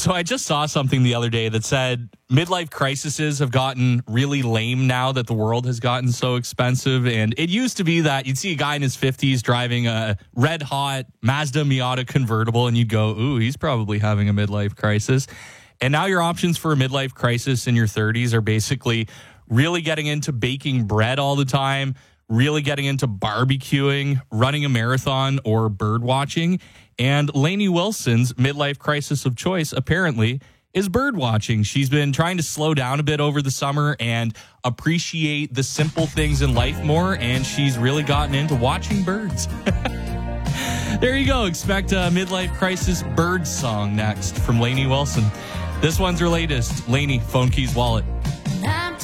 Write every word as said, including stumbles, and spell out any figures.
So I just saw something the other day that said midlife crises have gotten really lame now that the world has gotten so expensive. And it used to be that you'd see a guy in his fifties driving a red hot Mazda Miata convertible and you'd go, ooh, he's probably having a midlife crisis. And now your options for a midlife crisis in your thirties are basically really getting into baking bread all the time, really getting into barbecuing, running a marathon, or bird watching. And Lainey Wilson's midlife crisis of choice, apparently, is bird watching. She's been trying to slow down a bit over the summer and appreciate the simple things in life more, and she's really gotten into watching birds. There you go. Expect a midlife crisis bird song next from Lainey Wilson. This one's her latest. Lainey, Phone Keys Wallet.